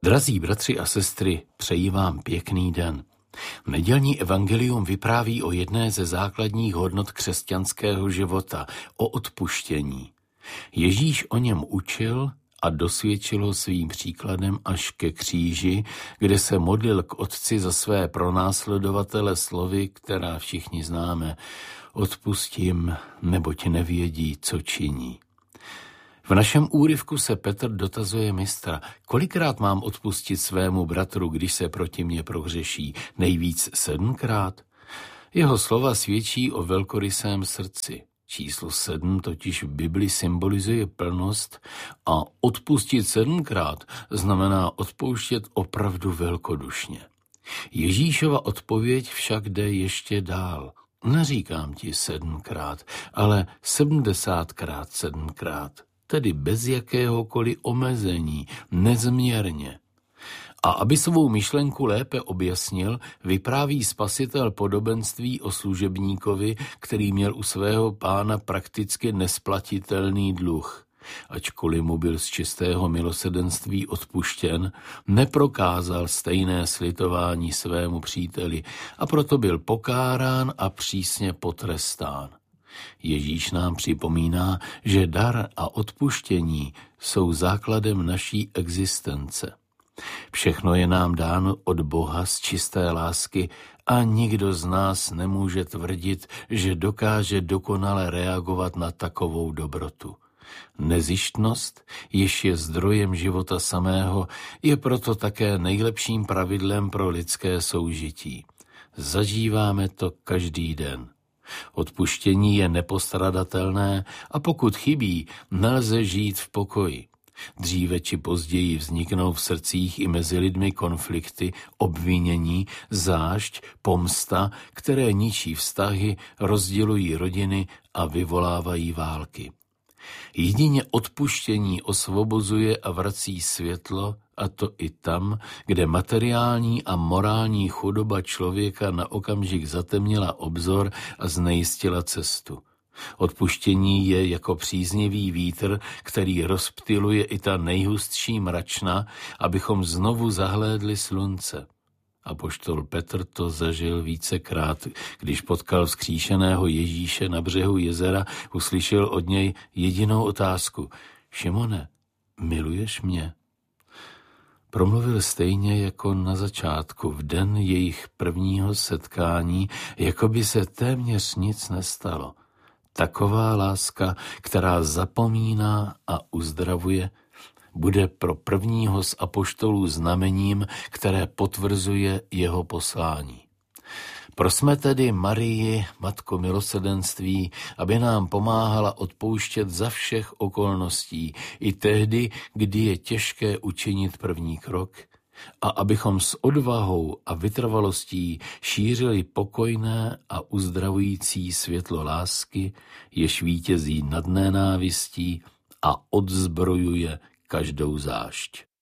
Drazí bratři a sestry, přeji vám pěkný den. Nedělní evangelium vypráví o jedné ze základních hodnot křesťanského života, o odpuštění. Ježíš o něm učil a dosvědčil ho svým příkladem až ke kříži, kde se modlil k Otci za své pronásledovatele slovy, která všichni známe. Odpustím, neboť nevědí, co činí. V našem úryvku se Petr dotazuje mistra, kolikrát mám odpustit svému bratru, když se proti mně prohřeší, nejvíc 7krát? Jeho slova svědčí o velkorysém srdci. Číslo 7 totiž v Bibli symbolizuje plnost a odpustit 7krát znamená odpouštět opravdu velkodušně. Ježíšova odpověď však jde ještě dál. Neříkám ti 7krát, ale 70krát 7krát. Tedy bez jakéhokoliv omezení, nezměrně. A aby svou myšlenku lépe objasnil, vypráví spasitel podobenství o služebníkovi, který měl u svého pána prakticky nesplatitelný dluh. Ačkoliv mu byl z čistého milosrdenství odpuštěn, neprokázal stejné slitování svému příteli a proto byl pokárán a přísně potrestán. Ježíš nám připomíná, že dar a odpuštění jsou základem naší existence. Všechno je nám dáno od Boha z čisté lásky a nikdo z nás nemůže tvrdit, že dokáže dokonale reagovat na takovou dobrotu. Nezištnost, jež je zdrojem života samého, je proto také nejlepším pravidlem pro lidské soužití. Zažíváme to každý den. Odpuštění je nepostradatelné a pokud chybí, nelze žít v pokoji. Dříve či později vzniknou v srdcích i mezi lidmi konflikty, obvinění, zášť, pomsta, které ničí vztahy, rozdělují rodiny a vyvolávají války. Jedině odpuštění osvobozuje a vrací světlo, a to i tam, kde materiální a morální chudoba člověka na okamžik zatemnila obzor a znejistila cestu. Odpuštění je jako příznivý vítr, který rozptyluje i ta nejhustší mračna, abychom znovu zahlédli slunce. Apoštol Petr to zažil vícekrát, když potkal vzkříšeného Ježíše na břehu jezera, uslyšel od něj jedinou otázku. Šimone, miluješ mě? Promluvil stejně jako na začátku, v den jejich prvního setkání, jako by se téměř nic nestalo. Taková láska, která zapomíná a uzdravuje, bude pro prvního z apoštolů znamením, které potvrzuje jeho poslání. Prosme tedy Marii, Matko milosrdenství, aby nám pomáhala odpouštět za všech okolností, i tehdy, kdy je těžké učinit první krok, a abychom s odvahou a vytrvalostí šířili pokojné a uzdravující světlo lásky, jež vítězí nad nenávistí a odzbrojuje každou zášť.